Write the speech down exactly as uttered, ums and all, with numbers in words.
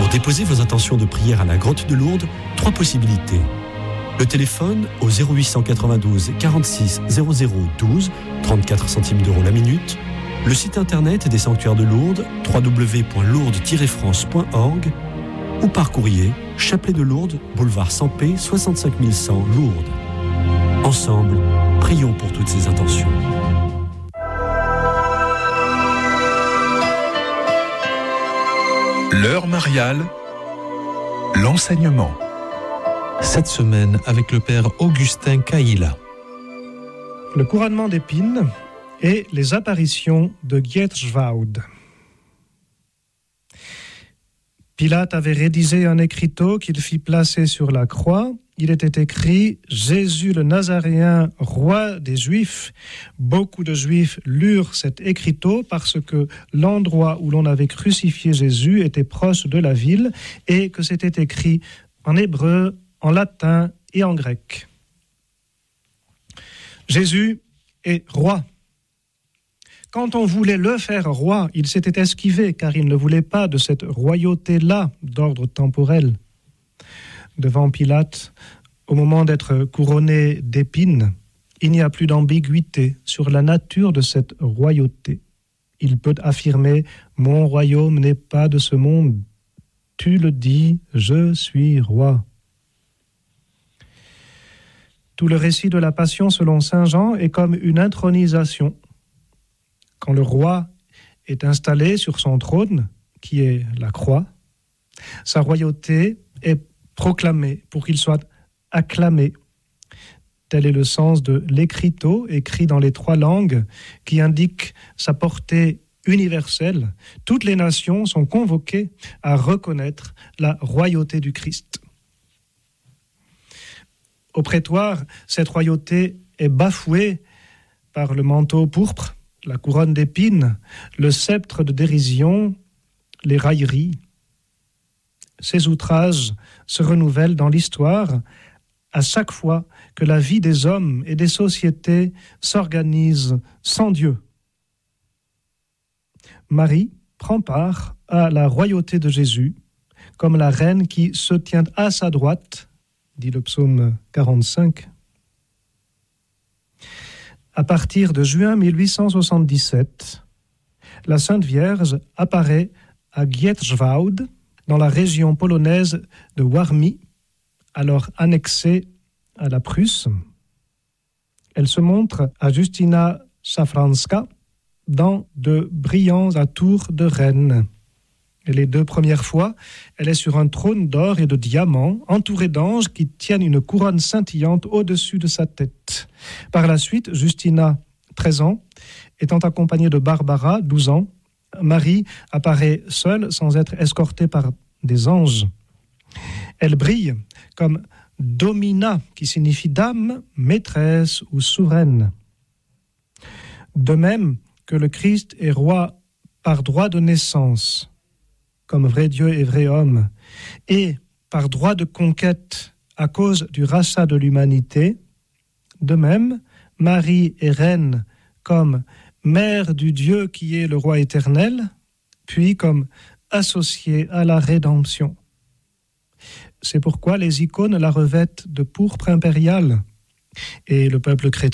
déposer vos intentions de prière à la Grotte de Lourdes, trois possibilités. Le téléphone au zéro huit cent quatre-vingt-douze quarante-six zéro zéro douze, trente-quatre centimes d'euros la minute. Le site internet des sanctuaires de Lourdes, w w w point lourdes tiret france point org, ou par courrier, Chapelet de Lourdes, boulevard Sampé, soixante-cinq mille cent, Lourdes. Ensemble, prions pour toutes ces intentions. L'heure mariale, l'enseignement. Cette semaine avec le père Augustin Caïla. Le couronnement d'épines et les apparitions de Gietschwaud. Pilate avait rédigé un écriteau qu'il fit placer sur la croix. Il était écrit « Jésus le Nazaréen, roi des Juifs ». Beaucoup de Juifs lurent cet écriteau parce que l'endroit où l'on avait crucifié Jésus était proche de la ville et que c'était écrit en hébreu, en latin et en grec. Jésus est roi. Quand on voulait le faire roi, il s'était esquivé car il ne voulait pas de cette royauté-là d'ordre temporel. Devant Pilate, au moment d'être couronné d'épines, il n'y a plus d'ambiguïté sur la nature de cette royauté. Il peut affirmer « Mon royaume n'est pas de ce monde. Tu le dis, je suis roi ». Tout le récit de la Passion selon saint Jean est comme une intronisation. Quand le roi est installé sur son trône, qui est la croix, sa royauté est proclamée pour qu'il soit acclamé. Tel est le sens de l'écriteau écrit dans les trois langues qui indique sa portée universelle. Toutes les nations sont convoquées à reconnaître la royauté du Christ. Au prétoire, cette royauté est bafouée par le manteau pourpre, la couronne d'épines, le sceptre de dérision, les railleries. Ces outrages se renouvellent dans l'histoire à chaque fois que la vie des hommes et des sociétés s'organise sans Dieu. Marie prend part à la royauté de Jésus comme la reine qui se tient à sa droite, dit le psaume quarante-cinq. À partir de juin mille huit cent soixante-dix-sept, la Sainte Vierge apparaît à Gietschwaud, dans la région polonaise de Warmie, alors annexée à la Prusse. Elle se montre à Justyna Szafranska dans de brillants atours de reine. Et les deux premières fois, elle est sur un trône d'or et de diamants, entourée d'anges qui tiennent une couronne scintillante au-dessus de sa tête. Par la suite, Justyna, treize ans, étant accompagnée de Barbara, douze ans, Marie apparaît seule sans être escortée par des anges. Elle brille comme Domina, qui signifie dame, maîtresse ou souveraine. De même que le Christ est roi par droit de naissance, comme vrai Dieu et vrai homme, et par droit de conquête à cause du rachat de l'humanité, de même, Marie est reine comme mère du Dieu qui est le roi éternel, puis comme associée à la rédemption. C'est pourquoi les icônes la revêtent de pourpre impériale, et le peuple chrétien